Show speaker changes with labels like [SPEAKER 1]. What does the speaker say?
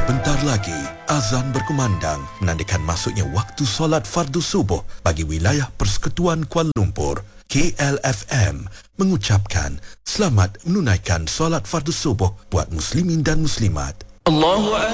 [SPEAKER 1] Sebentar lagi, azan berkumandang menandakan masuknya waktu solat fardu subuh bagi wilayah Persekutuan Kuala Lumpur. KLFM mengucapkan selamat menunaikan solat fardu subuh buat muslimin dan muslimat.
[SPEAKER 2] Allahu Akbar.